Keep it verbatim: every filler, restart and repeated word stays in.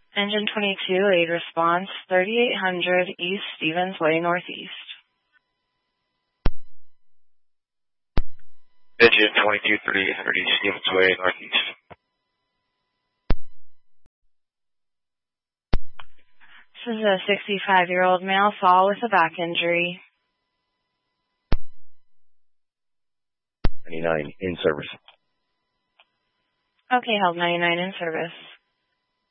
Engine twenty-two, aid response, thirty-eight hundred East Stevens Way, Northeast. Engine twenty-two, thirty-eight hundred East Stevens Way, Northeast. This is a sixty-five-year-old male fall with a back injury. ninety-nine in service. Okay, held ninety-nine in service.